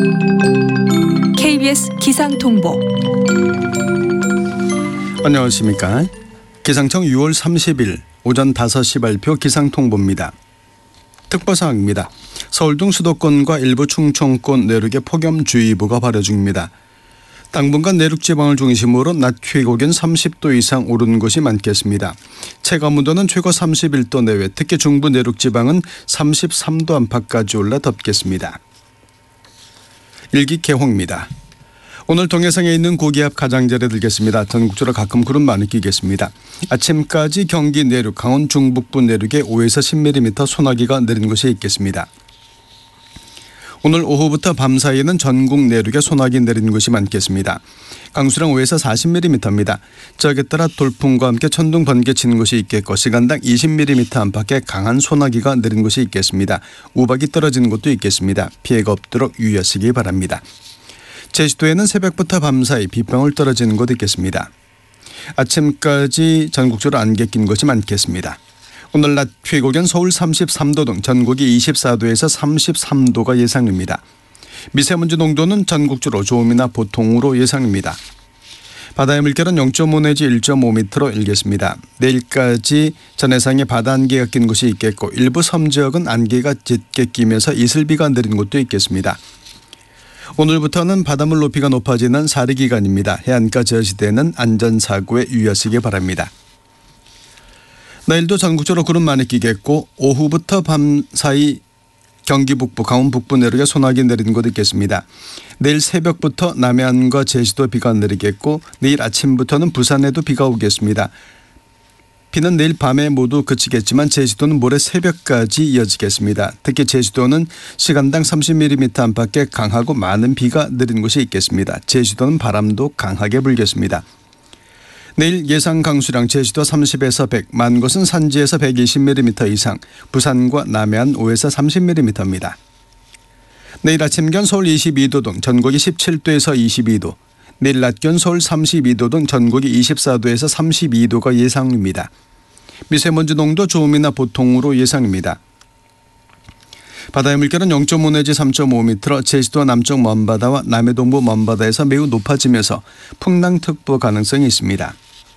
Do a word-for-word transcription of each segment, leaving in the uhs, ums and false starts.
케이비에스 기상통보. 안녕하십니까. 기상청 유월 삼십일 오전 다섯 시 발표 기상통보입니다. 특보사항입니다. 서울 등 수도권과 일부 충청권 내륙에 폭염주의보가 발효 중입니다. 당분간 내륙지방을 중심으로 낮 최고기온 삼십 도 이상 오르는 곳이 많겠습니다. 체감온도는 최고 삼십일 도 내외, 특히 중부 내륙지방은 삼십삼 도 안팎까지 올라 덥겠습니다. 일기개홍입니다. 오늘 동해상에 있는 고기압 가장자리 들겠습니다. 전국적으로 가끔 구름 많이 끼겠습니다. 아침까지 경기 내륙, 강원 중북부 내륙에 오에서 십 밀리미터 소나기가 내린 곳이 있겠습니다. 오늘 오후부터 밤 사이에는 전국 내륙에 소나기 내린 곳이 많겠습니다. 강수량 오에서 사십 밀리미터입니다. 지역에 따라 돌풍과 함께 천둥 번개 치는 곳이 있겠고 시간당 이십 밀리미터 안팎의 강한 소나기가 내린 곳이 있겠습니다. 우박이 떨어지는 곳도 있겠습니다. 피해가 없도록 유의하시기 바랍니다. 제주도에는 새벽부터 밤 사이 빗방울 떨어지는 곳 있겠습니다. 아침까지 전국적으로 안개 낀 곳이 많겠습니다. 오늘 낮 최고기온 서울 삼십삼 도 등 전국이 이십사 도에서 삼십삼 도가 예상입니다. 미세먼지 농도는 전국적으로 좋음이나 보통으로 예상입니다. 바다의 물결은 영 점 오 내지 일 점 오 미터로 일겠습니다. 내일까지 전해상에 바다 안개가 낀 곳이 있겠고 일부 섬 지역은 안개가 짙게 끼면서 이슬비가 내리는 곳도 있겠습니다. 오늘부터는 바닷물 높이가 높아지는 사리 기간입니다. 해안가 저시대는 안전사고에 유의하시기 바랍니다. 내일도 전국적으로 구름 많이 끼겠고 오후부터 밤 사이 경기 북부, 강원 북부 내륙에 소나기 내리는 곳 있겠습니다. 내일 새벽부터 남해안과 제주도 비가 내리겠고 내일 아침부터는 부산에도 비가 오겠습니다. 비는 내일 밤에 모두 그치겠지만 제주도는 모레 새벽까지 이어지겠습니다. 특히 제주도는 시간당 삼십 밀리미터 안팎의 강하고 많은 비가 내리는 곳이 있겠습니다. 제주도는 바람도 강하게 불겠습니다. 내일 예상 강수량 제주도 삼십에서 백, 많은 곳은 산지에서 백이십 밀리미터 이상, 부산과 남해안 오에서 삼십 밀리미터입니다. 내일 아침 기온 서울 이십이 도 등 전국이 십칠 도에서 이십이 도, 내일 낮 기온 서울 삼십이 도 등 전국이 이십사 도에서 삼십이 도가 예상입니다. 미세먼지 농도 좋음이나 보통으로 예상입니다. 바다의 물결은 영 점 오 내지 삼 점 오 미터로 제주도 남쪽 먼바다와 남해동부 먼바다에서 매우 높아지면서 풍랑특보 가능성이 있습니다.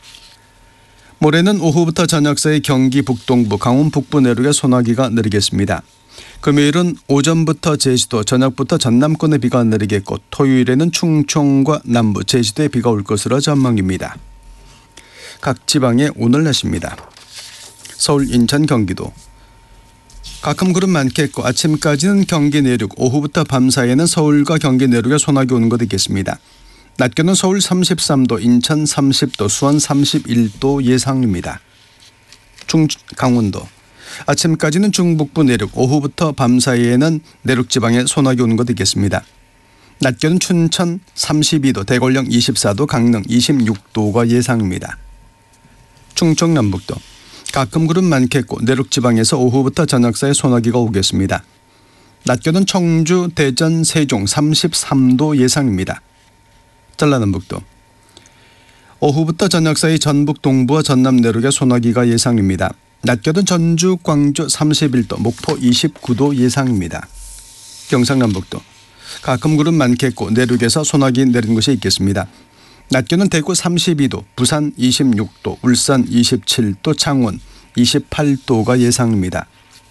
모레는 오후부터 저녁 사이 경기 북동부, 강원 북부 내륙에 소나기가 내리겠습니다. 금요일은 오전부터 제주도, 저녁부터 전남권에 비가 내리겠고 토요일에는 충청과 남부, 제주도에 비가 올 것으로 전망입니다. 각 지방의 오늘 날씨입니다. 서울, 인천, 경기도. 가끔 구름 많겠고 아침까지는 경기 내륙, 오후부터 밤 사이에는 서울과 경기 내륙에 소나기 오는 곳 있겠습니다. 낮 기온은 서울 삼십삼 도, 인천 삼십 도, 수원 삼십일 도 예상입니다. 중 강원도. 아침까지는 중북부 내륙, 오후부터 밤 사이에는 내륙 지방에 소나기 오는 곳 있겠습니다. 낮 기온은 춘천 삼십이 도, 대관령 이십사 도, 강릉 이십육 도가 예상입니다. 충청 남북도. 가끔 구름 많겠고 내륙 지방에서 오후부터 저녁 사이 소나기가 오겠습니다. 낮 기온은 청주, 대전, 세종 삼십삼 도 예상입니다. 전라남북도. 오후부터 저녁 사이 전북 동부와 전남 내륙에 소나기가 예상입니다. 낮 기온은 전주, 광주 삼십일 도, 목포 이십구 도 예상입니다. 경상남북도. 가끔 구름 많겠고 내륙에서 소나기 내린 곳이 있겠습니다. 낮 기온은 대구 삼십이 도, 부산 이십육 도, 울산 이십칠 도, 창원 이십팔 도가 예상입니다.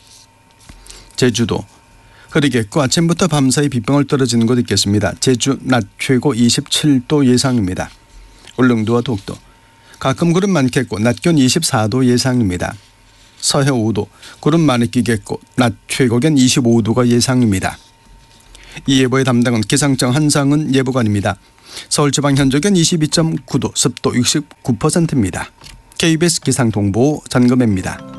제주도. 흐리겠고 아침부터 밤 사이 빗방울 떨어지는 곳 있겠습니다. 제주 낮 최고 이십칠 도 예상입니다. 울릉도와 독도. 가끔 구름 많겠고 낮 기온 이십사 도 예상입니다. 서해 오 도. 구름 많이 끼겠고 낮 최고 기온 이십오 도가 예상입니다. 이 예보의 담당은 기상청 한상은 예보관입니다. 서울 지방 현재 기온 이십이 점 구 도, 습도 육십구 퍼센트입니다. 케이비에스 기상통보 전금혜입니다.